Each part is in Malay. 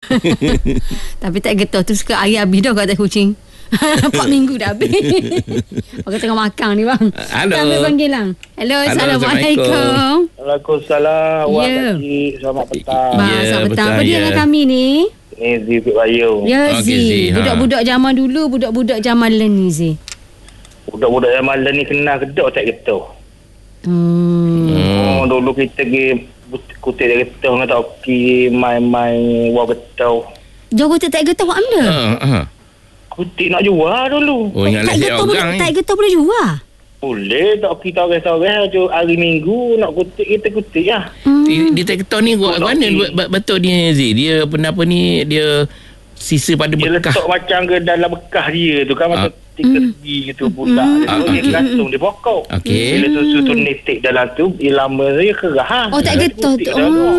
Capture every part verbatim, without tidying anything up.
Tapi tak getah tu suka air habis dah kat kucing. Empat minggu dah habis. Orang tengah makan ni bang. Halo. Kita ambil panggil lang. Hello, Halo, Assalamualaikum. Waalaikumsalam. Ya. Wak Kak. Selamat petang. Bang, Ya, selamat petang. betul, Apa dia ya. dengan kami ni? Ni Zee Bayu. Ya, Okey, Zee. Zee, ha. Budak-budak zaman dulu, budak-budak zaman ni, Zee. Budak-budak yang malam ni kenal kedok tak getah. Hmm. Oh, dulu kita pergi kutip dia getah dengan tak okey main-main wak getah. Jago tak tak getah buat benda? Ha, ha. Kutip nak jual dulu. Oh, ingat tak lagi getah boleh, orang ni. tak getah boleh jual. Boleh tak kita orang-orang je hari minggu nak kutip kita kutip lah. Hmm. Dia, dia tak ketahui ni buat mana okey. buat betul ni Zee. Dia apa ni dia sisa pada Dia bekas. letak macam ke dalam bekas dia tu kan macam Ah. tiga segi gitu budak dia Ah, tu dia okey. gantung dia pokok. Okey. Bila susu tu netik dalam tu dia lama dia kerah. ha. Oh, tak Dia getah tu. kutip dah tu.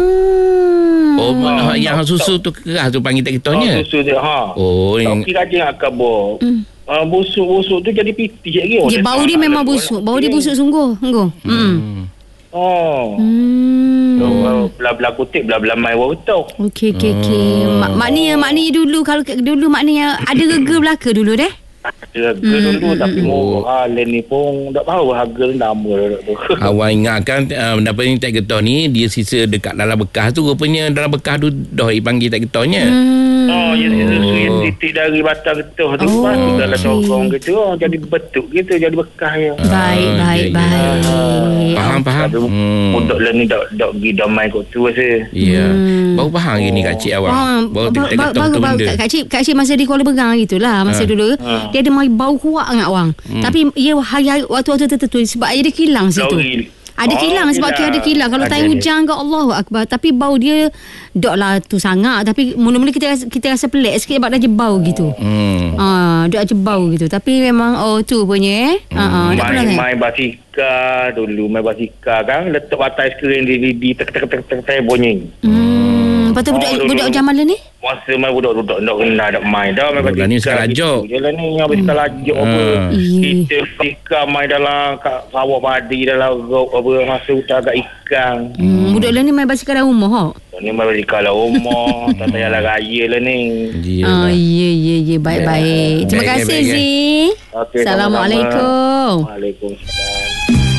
Oh, Ah, yang tak- susu tu keras tu panggil tak ketahnya. Oh, susu dia ha. Oh, Tak yang okey rajin nak kabur. Hmm. Uh, busuk-busuk tu jadi pipih lagi. Oh, Dia bau dia memang busuk. Bau dia busuk sungguh. Sungguh. Hmm. Hmm. Oh. Hmm. Oh, belah-belah kutip, belah-belah main wang betul. Okey, okey, okey. Mak, maknanya, maknanya dulu, kalau ke- dulu maknanya ada rega belaka dulu deh. Harga dulu tapi murah. Lain ni pun tak tahu harga nama tu. Awak ingatkan uh, benda ni tak getah ni dia sisa dekat dalam bekas tu, rupanya dalam bekas tu dah dipanggil tak getahnya. Hmm. Oh, ya susu yang titik dari batang getah tu Oh, lepas tu dalam okey. sorong gitu. Oh, jadi betuk gitu, jadi bekas ya. Baik, Ah, baik, ya, ya. baik. Faham, faham. Tapi Hmm. budak lah ni dak dak pergi damai kot tu rasa. Ya. Hmm. Baru faham hari ni kak cik awak. Faham. Baru Ba- tak ba- getah baru- tu baru- benda. Kak Cik, Kak Cik masa di Kuala Bergang gitulah masa Ha. dulu. Ha. Dia ada mai bau kuat sangat orang. Tapi ia hari-hari waktu-waktu tertentu sebab ada kilang situ. Lori. Ada Oh, kilang sebab kilang. ada kilang. Kalau Ada time dia. hujan ke Allahu Akbar. Tapi bau dia dok lah tu sangat. Tapi mula-mula kita rasa, kita rasa pelik sikit sebab dah je bau gitu. Hmm. Ah, dok je bau gitu. Tapi memang oh tu punya eh. Ha ah, tak pernah Main, kan. main basikal dulu, main basikal kan, letak batai skrin di di di tek tek tek tek tek bunyi. Hmm, lepas tu budak Oh, dulu. budak zaman ni. Masa main budak-budak tak kenal dak main dah main Budak ni basikal. sekarang gitu. lajak. Je lah ni yang basikal lajak apa. Ah. Iya. Kita basikal main dalam kat sawah padi dalam rok apa masa hutan agak ikan. Hmm, budak lah ni main basikal dalam rumah ha. Ni main basikal lah rumah, tak payah lah raya lah ni. Dia Ah, ya ya ya baik-baik. Terima Baik, kasih baik, baik. Zee. Okey, Assalamualaikum. Waalaikumsalam.